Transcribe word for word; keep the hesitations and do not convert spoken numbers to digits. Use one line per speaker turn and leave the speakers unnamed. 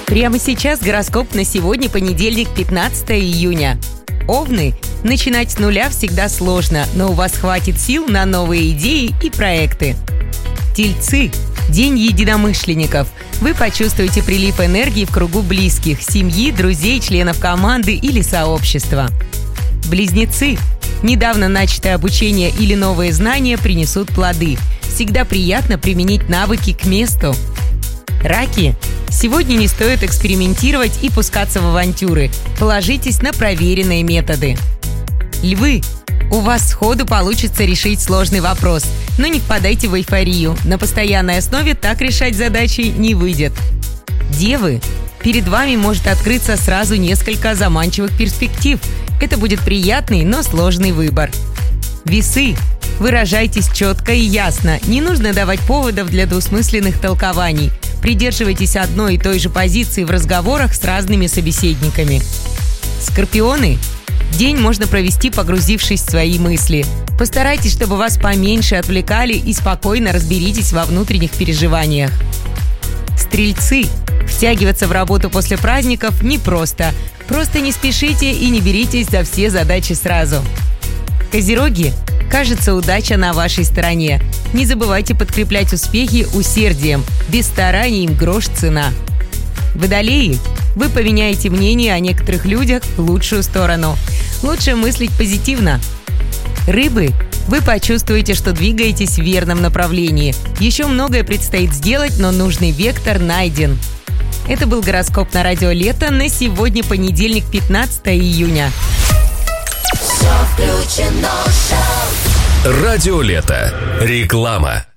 Прямо сейчас гороскоп на сегодня, понедельник, пятнадцатое июня. Овны. Начинать с нуля всегда сложно, но у вас хватит сил на новые идеи и проекты. Тельцы. День единомышленников. Вы почувствуете прилив энергии в кругу близких, семьи, друзей, членов команды или сообщества. Близнецы. Недавно начатое обучение или новые знания принесут плоды. Всегда приятно применить навыки к месту. Раки. Сегодня не стоит экспериментировать и пускаться в авантюры. Положитесь на проверенные методы. Львы. У вас сходу получится решить сложный вопрос, но не впадайте в эйфорию. На постоянной основе так решать задачи не выйдет. Девы. Перед вами может открыться сразу несколько заманчивых перспектив. Это будет приятный, но сложный выбор. Весы. Выражайтесь четко и ясно. Не нужно давать поводов для двусмысленных толкований. Придерживайтесь одной и той же позиции в разговорах с разными собеседниками. Скорпионы. День можно провести, погрузившись в свои мысли. Постарайтесь, чтобы вас поменьше отвлекали, и спокойно разберитесь во внутренних переживаниях. Стрельцы. Втягиваться в работу после праздников непросто. Просто не спешите и не беритесь за все задачи сразу. Козероги. Кажется, удача на вашей стороне. Не забывайте подкреплять успехи усердием. Без стараний им грош цена. Водолеи. Вы поменяете мнение о некоторых людях в лучшую сторону. Лучше мыслить позитивно. Рыбы. Вы почувствуете, что двигаетесь в верном направлении. Еще многое предстоит сделать, но нужный вектор найден. Это был гороскоп на Радио Лето на сегодня, понедельник, пятнадцатое июня.
Радио Лето. Реклама.